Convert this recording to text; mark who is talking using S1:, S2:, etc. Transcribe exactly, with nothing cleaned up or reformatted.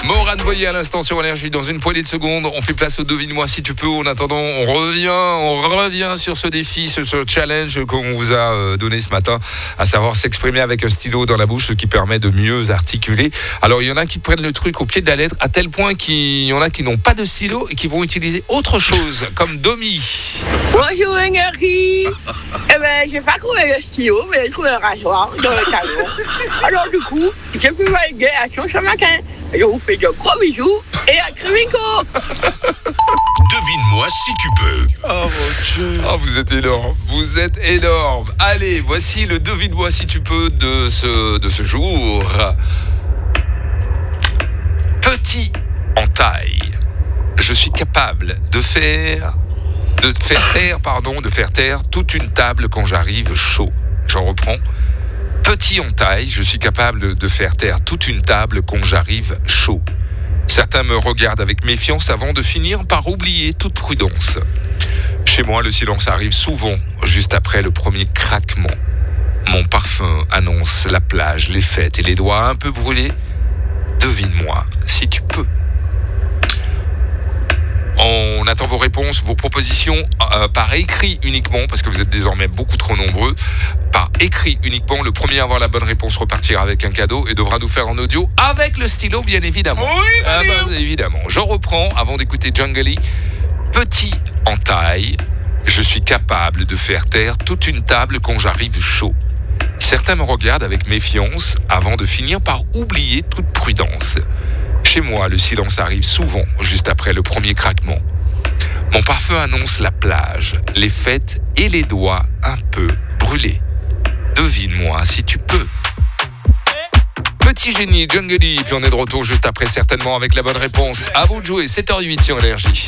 S1: Morane Boyer à l'instant sur Énergie. Dans une poignée de secondes, on fait place au devine-moi si tu peux. En attendant, on revient, on revient sur ce défi, sur ce challenge qu'on vous a donné ce matin, à savoir s'exprimer avec un stylo dans la bouche, ce qui permet de mieux articuler. Alors, il y en a qui prennent le truc au pied de la lettre, à tel point qu'il y en a qui n'ont pas de stylo et qui vont utiliser autre chose, comme Domi.
S2: Bonjour Énergie. Eh ben, j'ai pas trouvé le stylo, mais j'ai trouvé un rasoir dans le salon. Alors du coup, j'ai pu valider l'action ce matin. Je vous fais de gros bisous et à très bientôt.
S3: Devine-moi si tu peux.
S1: Oh mon Dieu. Oh, vous êtes énorme. Vous êtes énorme. Allez, voici le devine-moi si tu peux de ce, de ce jour. Petit en taille, je suis capable de faire, de faire taire, pardon, de faire taire toute une table quand j'arrive chaud. J'en reprends. Petit en taille, je suis capable de faire taire toute une table quand j'arrive chaud. Certains me regardent avec méfiance avant de finir par oublier toute prudence. Chez moi, le silence arrive souvent, juste après le premier craquement. Mon parfum annonce la plage, les fêtes et les doigts un peu brûlés. Devine-moi si tu peux. On attend vos réponses, vos propositions euh, par écrit uniquement, parce que vous êtes désormais beaucoup trop nombreux. Par écrit uniquement, le premier à avoir la bonne réponse repartira avec un cadeau et devra nous faire en audio avec le stylo, bien évidemment.
S3: Oui,
S1: ah bah, évidemment. Je reprends avant d'écouter Jungle. Petit en taille, je suis capable de faire taire toute une table quand j'arrive chaud. Certains me regardent avec méfiance avant de finir par oublier toute prudence. Chez moi, le silence arrive souvent, juste après le premier craquement. Mon parfum annonce la plage, les fêtes et les doigts un peu brûlés. Devine-moi si tu peux. Petit génie, Jungle, puis on est de retour juste après, certainement avec la bonne réponse. À vous de jouer, sept heures zéro huit sur Énergie.